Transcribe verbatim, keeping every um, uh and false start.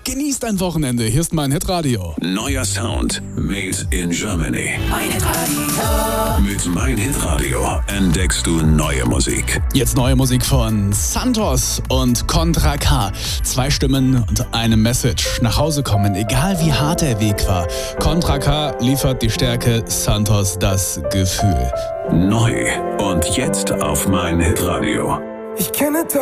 Genießt ein Wochenende. Hier ist mein Hitradio. Neuer Sound made in Germany. Mein Hitradio. Mit Mein Hitradio entdeckst du neue Musik. Jetzt neue Musik von Santos und Contra K. Zwei Stimmen und eine Message. Nach Hause kommen, egal wie hart der Weg war. Contra K liefert die Stärke, Santos das Gefühl. Neu und jetzt auf Mein Hitradio. Ich kenne